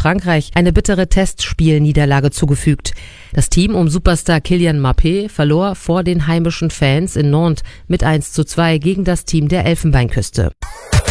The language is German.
Frankreich eine bittere Testspielniederlage zugefügt. Das Team um Superstar Kylian Mbappé verlor vor den heimischen Fans in Nantes mit 1:2 gegen das Team der Elfenbeinküste.